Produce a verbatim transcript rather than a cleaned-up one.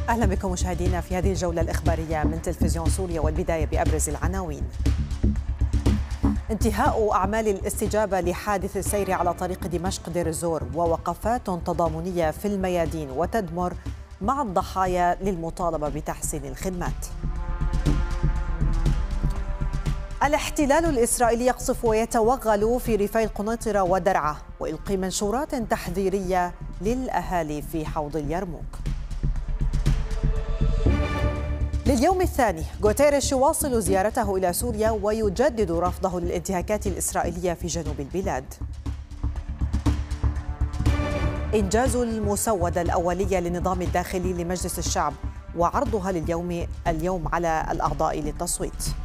أهلا بكم مشاهدينا في هذه الجولة الإخبارية من تلفزيون سوريا، والبداية بأبرز العناوين. انتهاء أعمال الاستجابة لحادث السير على طريق دمشق دير الزور، ووقفات تضامنية في الميادين وتدمر مع الضحايا للمطالبة بتحسين الخدمات. الاحتلال الإسرائيلي يقصف ويتوغل في ريفي القنيطرة ودرعا، ويلقي منشورات تحذيرية للأهالي في حوض اليرموك. لليوم الثاني غوتيريش يواصل زيارته إلى سوريا ويجدد رفضه للانتهاكات الإسرائيلية في جنوب البلاد. إنجاز المسودة الأولية للنظام الداخلي لمجلس الشعب وعرضها لليوم اليوم على الأعضاء للتصويت.